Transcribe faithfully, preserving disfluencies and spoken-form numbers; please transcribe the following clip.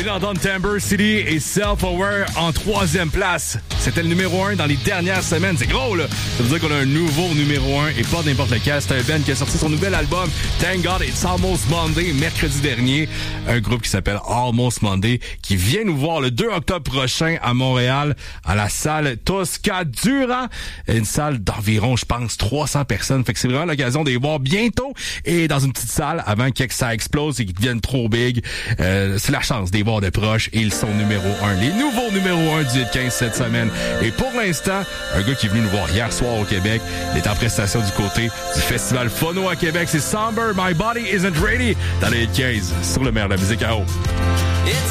venez d'entendre Timber City et Self-Aware en troisième place. C'était le numéro un dans les dernières semaines. C'est gros, là. Ça veut dire qu'on a un nouveau numéro un et pas n'importe lequel. C'est un band qui a sorti son nouvel album, Thank God It's Almost Monday, mercredi dernier. Un groupe qui s'appelle Almost Monday, qui vient nous voir le deux octobre prochain à Montréal, à la salle Toscadura. Une salle d'environ, je pense, trois cents personnes. Fait que c'est vraiment l'occasion de les voir bientôt et dans une petite salle avant que ça explose et qu'ils deviennent trop big. Euh, c'est la chance de les voir de proche et ils sont numéro un. Les nouveaux numéro un du Hit quinze cette semaine. Et pour l'instant, un gars qui est venu nous voir hier soir au Québec, il est en prestation du côté du Festival Phono à Québec. C'est Somber, My Body Isn't Ready dans le Hit quinze sur le meilleur de la musique à eau.